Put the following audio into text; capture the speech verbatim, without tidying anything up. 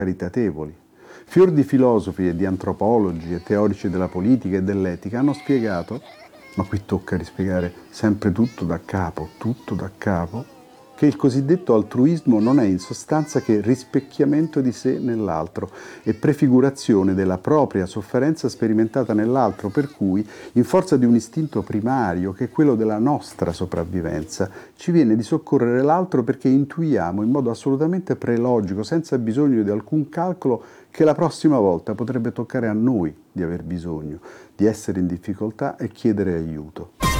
caritatevoli. Fior di filosofi e di antropologi e teorici della politica e dell'etica hanno spiegato, ma qui tocca rispiegare sempre tutto da capo, tutto da capo, che il cosiddetto altruismo non è in sostanza che rispecchiamento di sé nell'altro e prefigurazione della propria sofferenza sperimentata nell'altro, per cui, in forza di un istinto primario, che è quello della nostra sopravvivenza, ci viene di soccorrere l'altro perché intuiamo in modo assolutamente prelogico, senza bisogno di alcun calcolo, che la prossima volta potrebbe toccare a noi di aver bisogno, di essere in difficoltà e chiedere aiuto.